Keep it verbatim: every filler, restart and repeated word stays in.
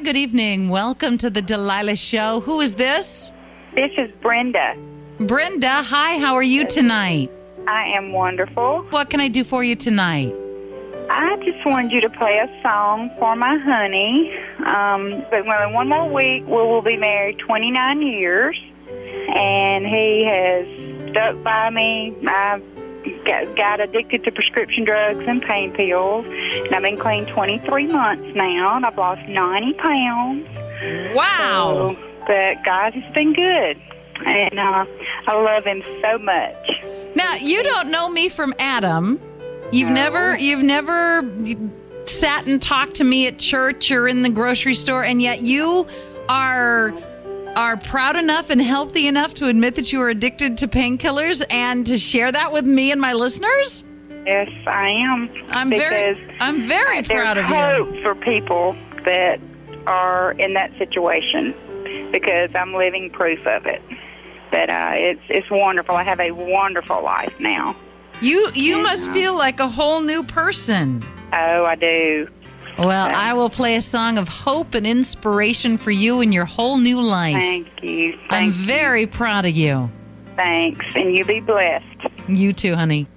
good evening. Welcome to the Delilah Show. Who is this? This is Brenda. Brenda, hi, how are you tonight? I am wonderful. What can I do for you tonight? I just wanted you to play a song for my honey. Um, but well, in one more week, we will be married twenty-nine years, and he has stuck by me. I've got, got addicted to prescription drugs and pain pills, and I've been clean twenty-three months now, and I've lost ninety pounds. Wow. So, but God has been good, and uh, I love him so much. Now, you don't know me from Adam. You've No. never, you've never sat and talked to me at church or in the grocery store, and yet you are are proud enough and healthy enough to admit that you are addicted to painkillers and to share that with me and my listeners. Yes, I am. I'm very, Because I'm very proud of There's you. hope for people that are in that situation, because I'm living proof of it. But uh, it's it's wonderful. I have a wonderful life now. You you Yeah. must feel like a whole new person. Oh, I do. Well, Okay. I will play a song of hope and inspiration for you in your whole new life. Thank you. Thank I'm you. very proud of you. Thanks, and you be blessed. You too, honey.